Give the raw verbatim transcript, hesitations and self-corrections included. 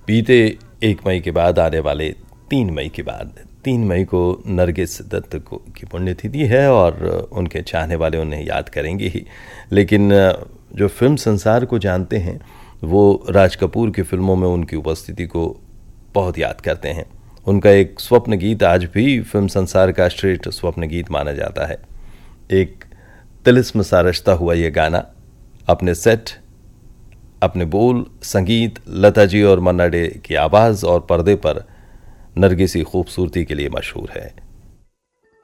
बीते एक मई के बाद आने वाले तीन मई के बाद तीन मई को नरगिस दत्त को की पुण्यतिथि है और उनके चाहने वाले उन्हें याद करेंगे ही। लेकिन जो फिल्म संसार को जानते हैं वो राज कपूर की फिल्मों में उनकी उपस्थिति को बहुत याद करते हैं। उनका एक स्वप्न गीत आज भी फिल्म संसार का श्रेष्ठ स्वप्न गीत माना जाता है। एक तिलिस्म सा रचता हुआ ये गाना अपने सेट, अपने बोल, संगीत, लता जी और मन्ना डे की आवाज़ और पर्दे पर नरगिस की खूबसूरती के लिए मशहूर है।